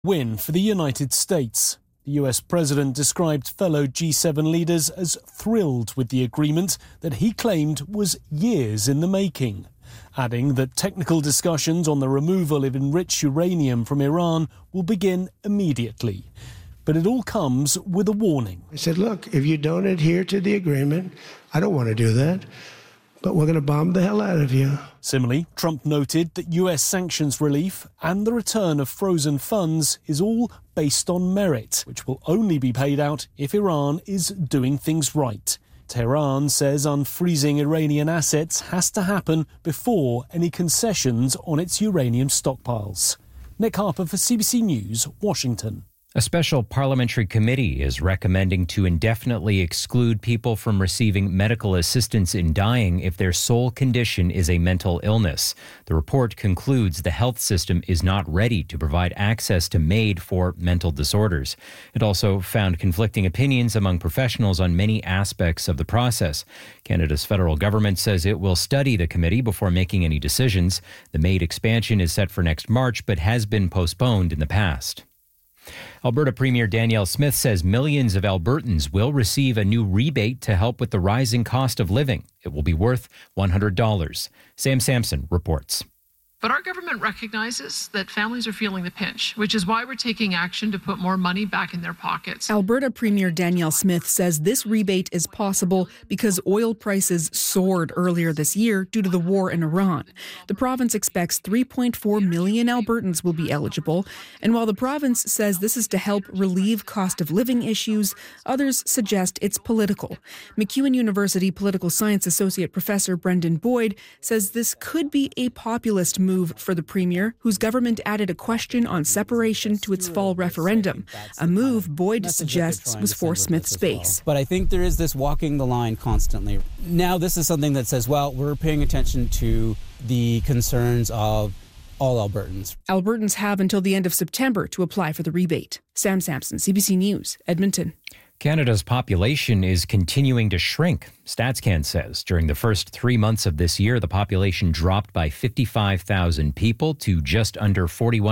Win for the United States. The US president described fellow G7 leaders as thrilled with the agreement that he claimed was years in the making, adding that technical discussions on the removal of enriched uranium from Iran will begin immediately. But it all comes with a warning. I said, look, if you don't adhere to the agreement, I don't want to do that, but we're going to bomb the hell out of you. Similarly, Trump noted that US sanctions relief and the return of frozen funds is all based on merit, which will only be paid out if Iran is doing things right. Tehran says unfreezing Iranian assets has to happen before any concessions on its uranium stockpiles. Nick Harper for CBC News, Washington. A special parliamentary committee is recommending to indefinitely exclude people from receiving medical assistance in dying if their sole condition is a mental illness. The report concludes the health system is not ready to provide access to MAID for mental disorders. It also found conflicting opinions among professionals on many aspects of the process. Canada's federal government says it will study the committee before making any decisions. The MAID expansion is set for next March, but has been postponed in the past. Alberta Premier Danielle Smith says millions of Albertans will receive a new rebate to help with the rising cost of living. It will be worth $100. Sam Sampson reports. But our government recognizes that families are feeling the pinch, which is why we're taking action to put more money back in their pockets. Alberta Premier Danielle Smith says this rebate is possible because oil prices soared earlier this year due to the war in Iran. The province expects 3.4 million Albertans will be eligible. And while the province says this is to help relieve cost of living issues, others suggest it's political. MacEwan University Political Science Associate Professor Brendan Boyd says this could be a populist move for the Premier, whose government added a question on separation to its fall referendum, a move Boyd suggests was for Smith's base. But I think there is this walking the line constantly. Now this is something that says, well, we're paying attention to the concerns of all Albertans. Albertans have until the end of September to apply for the rebate. Sam Sampson, CBC News, Edmonton. Canada's population is continuing to shrink. StatsCan says during the first 3 months of this year, the population dropped by 55,000 people to just under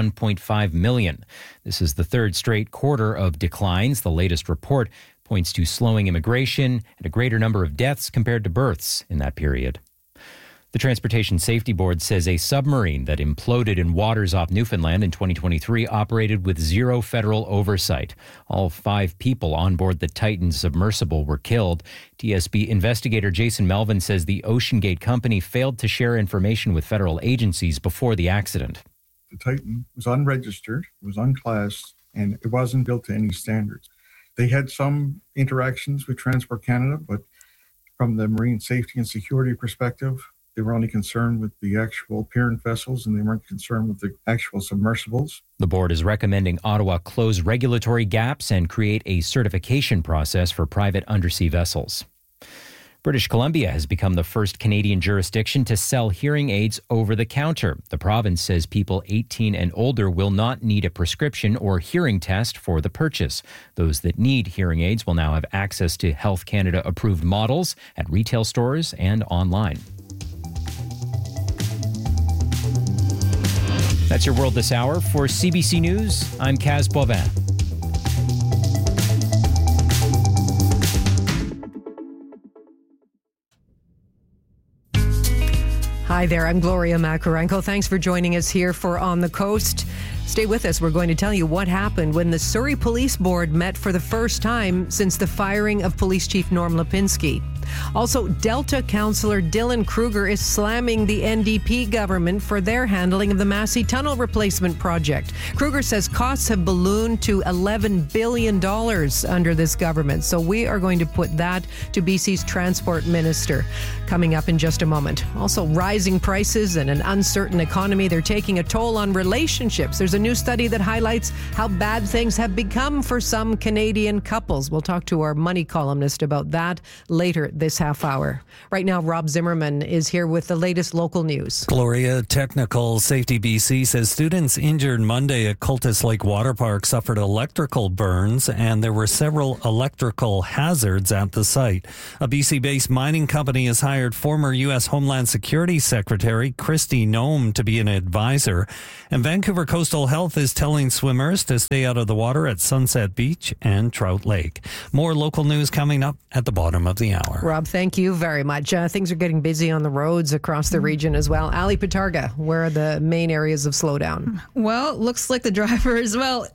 41.5 million. This is the third straight quarter of declines. The latest report points to slowing immigration and a greater number of deaths compared to births in that period. The Transportation Safety Board says a submarine that imploded in waters off Newfoundland in 2023 operated with zero federal oversight. All 5 people on board the Titan submersible were killed. TSB investigator Jason Melvin says the OceanGate company failed to share information with federal agencies before the accident. The Titan was unregistered, it was unclassed, and it wasn't built to any standards. They had some interactions with Transport Canada, but from the marine safety and security perspective, they were only concerned with the actual parent vessels and they weren't concerned with the actual submersibles. The board is recommending Ottawa close regulatory gaps and create a certification process for private undersea vessels. British Columbia has become the first Canadian jurisdiction to sell hearing aids over the counter. The province says people 18 and older will not need a prescription or hearing test for the purchase. Those that need hearing aids will now have access to Health Canada approved models at retail stores and online. That's your world this hour. For CBC News, I'm Kaz Boivin. Hi there, I'm Gloria Makarenko. Thanks for joining us here for On the Coast. Stay with us. We're going to tell you what happened when the Surrey Police Board met for the first time since the firing of Police Chief Norm Lipinski. Also, Delta councillor Dylan Kruger is slamming the NDP government for their handling of the Massey Tunnel replacement project. Kruger says costs have ballooned to $11 billion under this government. So we are going to put that to BC's Transport Minister coming up in just a moment. Also, rising prices and an uncertain economy, they're taking a toll on relationships. There's a new study that highlights how bad things have become for some Canadian couples. We'll talk to our money columnist about that later this half hour. Right now, Rob Zimmerman is here with the latest local news. Gloria, Technical Safety BC says students injured Monday at Cultus Lake Water Park suffered electrical burns, and there were several electrical hazards at the site. A BC-based mining company has hired former U.S. Homeland Security Secretary Kristi Noem to be an advisor, and Vancouver Coastal Health is telling swimmers to stay out of the water at Sunset Beach and Trout Lake. More local news coming up at the bottom of the hour. Rob, thank you very much. Things are getting busy on the roads across the region as well. Ali Pitarga, where are the main areas of slowdown? Well, looks like the drivers,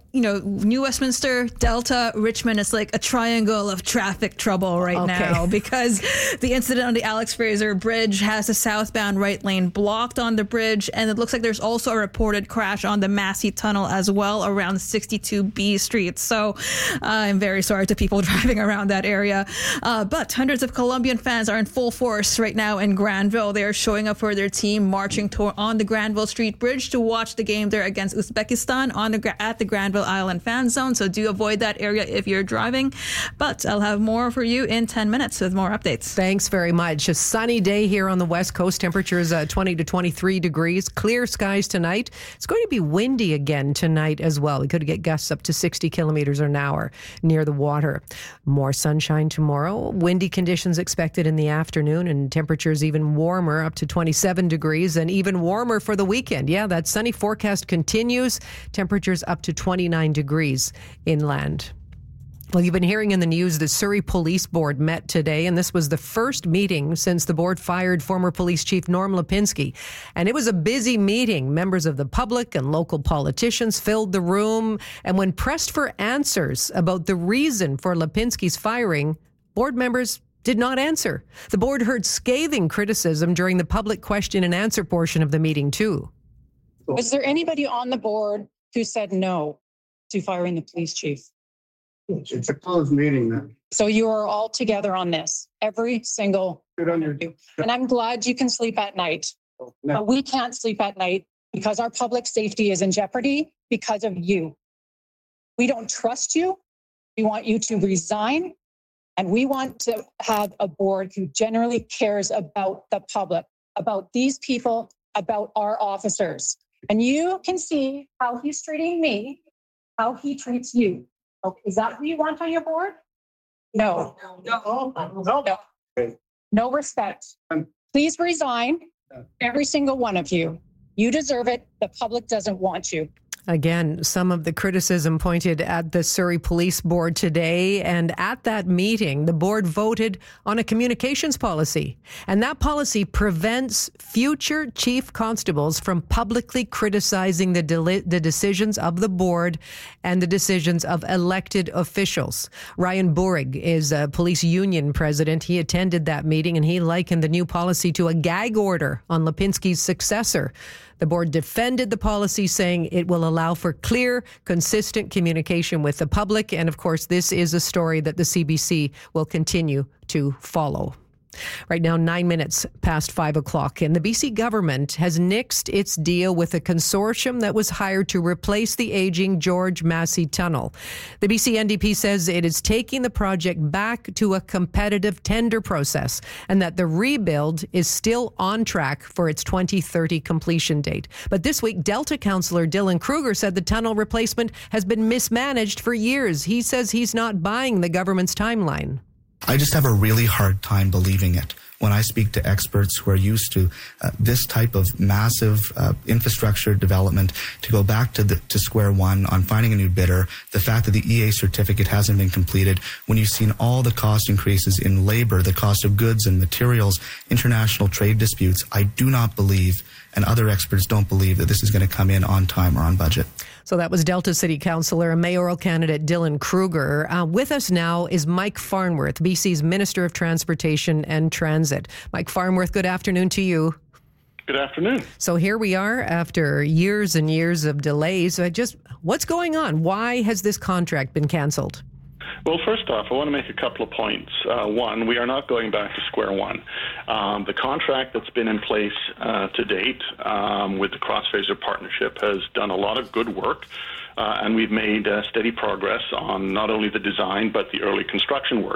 New Westminster, Delta, Richmond, it's like a triangle of traffic trouble now because the incident on the Alex Fraser Bridge has the southbound right lane blocked on the bridge, and it looks like there's also a reported crash on the Massey Tunnel as well around 62B Street. So I'm very sorry to people driving around that area. But hundreds of Colombian fans are in full force right now in Granville. They are showing up for their team, marching on the Granville Street Bridge to watch the game there against Uzbekistan at the Granville Island fan zone. So do avoid that area if you're driving. But I'll have more for you in 10 minutes with more updates. Thanks very much. A sunny day here on the West Coast. Temperatures 20 to 23 degrees. Clear skies tonight. It's going to be windy again tonight as well. We could get gusts up to 60 kilometers an hour near the water. More sunshine tomorrow. Windy conditions expected in the afternoon, and temperatures even warmer, up to 27 degrees, and even warmer for the weekend. Yeah, that sunny forecast continues. Temperatures up to 29 degrees inland. Well, you've been hearing in the news the Surrey Police Board met today, and this was the first meeting since the board fired former police chief Norm Lipinski. And it was a busy meeting. Members of the public and local politicians filled the room. And when pressed for answers about the reason for Lipinski's firing, board members did not answer. The board heard scathing criticism during the public question and answer portion of the meeting, too. Was there anybody on the board who said no to firing the police chief? It's a closed meeting then. So you are all together on this, every single one of you. And I'm glad you can sleep at night. But we can't sleep at night because our public safety is in jeopardy because of you. We don't trust you. We want you to resign. And we want to have a board who generally cares about the public, about these people, about our officers. And you can see how he's treating me, how he treats you. Okay, is that who you want on your board? No. No respect. Please resign, every single one of you. You deserve it. The public doesn't want you. Again, some of the criticism pointed at the Surrey Police Board today, and at that meeting, the board voted on a communications policy. And that policy prevents future chief constables from publicly criticizing the decisions of the board and the decisions of elected officials. Ryan Burig is a police union president. He attended that meeting, and he likened the new policy to a gag order on Lipinski's successor. The board defended the policy, saying it will allow for clear, consistent communication with the public. And of course, this is a story that the CBC will continue to follow. Right now, 9 minutes past 5 o'clock, and the BC government has nixed its deal with a consortium that was hired to replace the aging George Massey Tunnel. The BC NDP says it is taking the project back to a competitive tender process and that the rebuild is still on track for its 2030 completion date. But this week, Delta councillor Dylan Kruger said the tunnel replacement has been mismanaged for years. He says he's not buying the government's timeline. I just have a really hard time believing it when I speak to experts who are used to this type of massive infrastructure development, to go back to square one on finding a new bidder, the fact that the EA certificate hasn't been completed, when you've seen all the cost increases in labor, the cost of goods and materials, international trade disputes. I do not believe, and other experts don't believe, that this is going to come in on time or on budget. So that was Delta City Councillor and mayoral candidate Dylan Kruger. With us now is Mike Farnworth, BC's Minister of Transportation and Transit. Mike Farnworth, good afternoon to you. Good afternoon. So here we are after years and years of delays. What's going on? Why has this contract been cancelled? Well, first off, I want to make a couple of points. One, we are not going back to square one. The contract that's been in place to date with the Cross Fraser Partnership has done a lot of good work, and we've made steady progress on not only the design but the early construction work.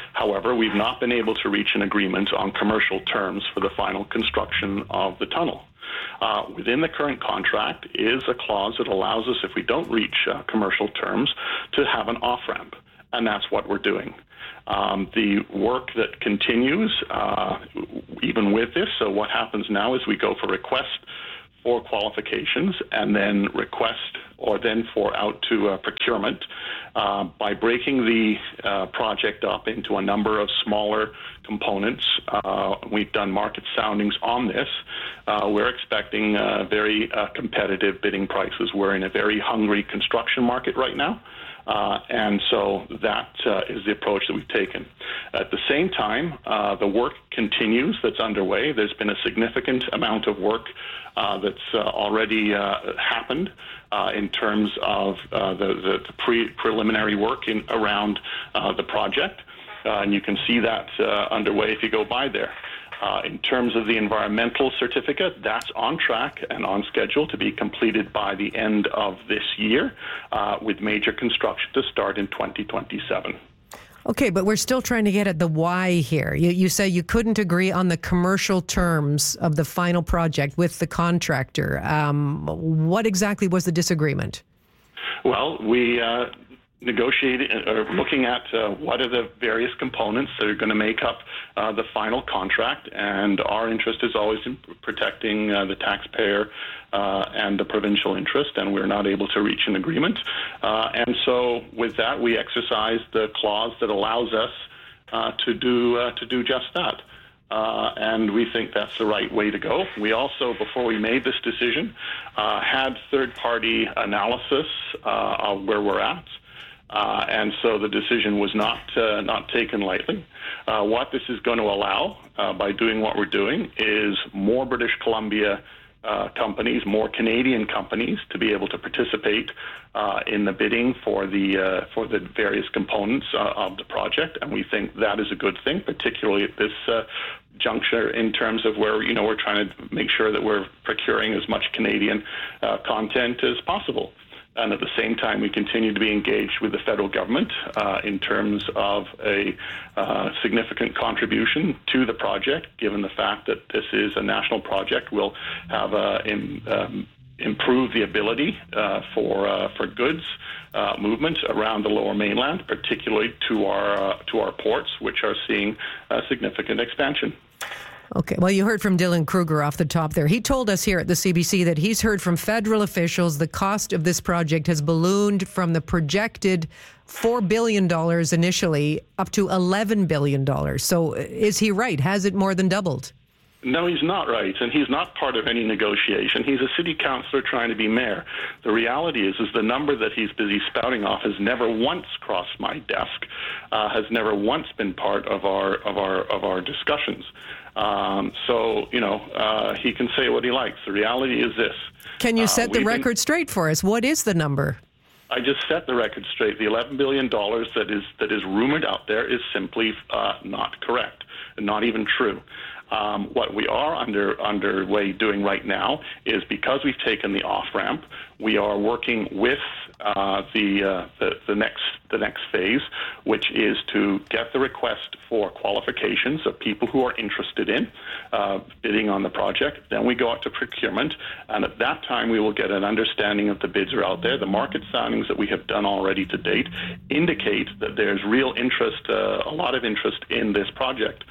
However, we've not been able to reach an agreement on commercial terms for the final construction of the tunnel. Within the current contract is a clause that allows us, if we don't reach commercial terms, to have an off-ramp, and that's what we're doing. The work that continues, even with this, so what happens now is we go for request for qualifications and then request or then for out to procurement. By breaking the project up into a number of smaller components, we've done market soundings on this. We're expecting very competitive bidding prices. We're in a very hungry construction market right now. And so that is the approach that we've taken. At the same time, the work continues that's underway. There's been a significant amount of work that's already happened in terms of the preliminary work around the project. And you can see that underway if you go by there. In terms of the environmental certificate, that's on track and on schedule to be completed by the end of this year, with major construction to start in 2027. Okay, but we're still trying to get at the why here. You say you couldn't agree on the commercial terms of the final project with the contractor. What exactly was the disagreement? Well, we negotiating or looking at what are the various components that are going to make up the final contract, and our interest is always in protecting the taxpayer and the provincial interest, and we're not able to reach an agreement. And so with that, we exercise the clause that allows us to do just that. And we think that's the right way to go. We also, before we made this decision, had third-party analysis of where we're at. And so the decision was not taken lightly. What this is going to allow, by doing what we're doing, is more British Columbia companies, more Canadian companies, to be able to participate in the bidding for the various components of the project, and we think that is a good thing, particularly at this juncture in terms of where we're trying to make sure that we're procuring as much Canadian content as possible. And at the same time, we continue to be engaged with the federal government in terms of a significant contribution to the project, given the fact that this is a national project. We'll have improve the ability for goods movement around the Lower Mainland, particularly to our ports, which are seeing a significant expansion. Okay. Well, you heard from Dylan Kruger off the top there. He told us here at the CBC that he's heard from federal officials the cost of this project has ballooned from the projected $4 billion initially up to $11 billion. So is he right? Has it more than doubled? No, he's not right, and he's not part of any negotiation. He's a city councillor trying to be mayor. The reality is the number that he's busy spouting off has never once crossed my desk, has never once been part of our discussions. So he can say what he likes. The reality is this. Can you set the record straight for us? What is the number? I just set the record straight. The $11 billion that is rumored out there is simply not correct, not even true. What we are underway doing right now is, because we've taken the off-ramp, we are working with the next phase, which is to get the request for qualifications of people who are interested in bidding on the project. Then we go out to procurement, and at that time we will get an understanding if the bids are out there. The market soundings that we have done already to date indicate that there's real interest, a lot of interest in this project.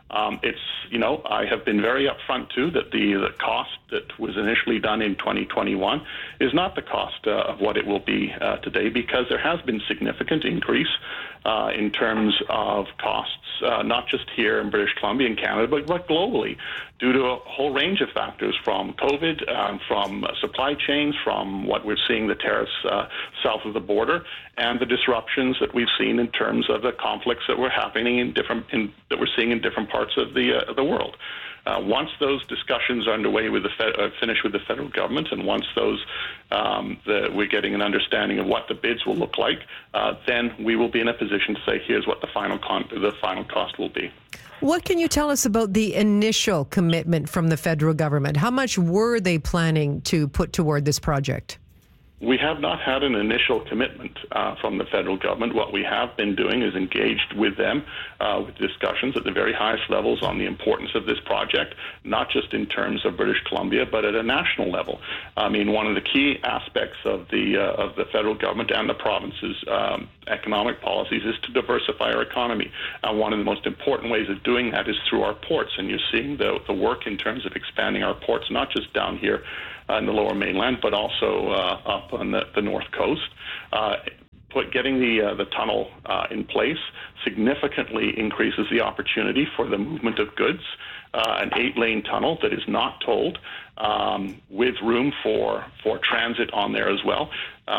I have been very upfront too that the cost that was initially done in 2021 is not the cost of what it will be today, because there has been significant increase in terms of costs, not just here in British Columbia and Canada, but globally, due to a whole range of factors, from COVID, from supply chains, from what we're seeing, the tariffs south of the border, and the disruptions that we've seen in terms of the conflicts that were happening that we're seeing in different parts of the world. Once those discussions are underway finished with the federal government, and once we're getting an understanding of what the bids will look like, then we will be in a position to say, here's what the final cost will be. What can you tell us about the initial commitment from the federal government? How much were they planning to put toward this project? We have not had an initial commitment from the federal government. What we have been doing is engaged with them with discussions at the very highest levels on the importance of this project, not just in terms of British Columbia, but at a national level. I mean, one of the key aspects of the federal government and the province's economic policies is to diversify our economy. One of the most important ways of doing that is through our ports, and you're seeing the work in terms of expanding our ports, not just down here in the Lower Mainland, but also up on the North Coast. Getting the tunnel in place significantly increases the opportunity for the movement of goods. An 8-lane tunnel that is not tolled, with room for transit on there as well.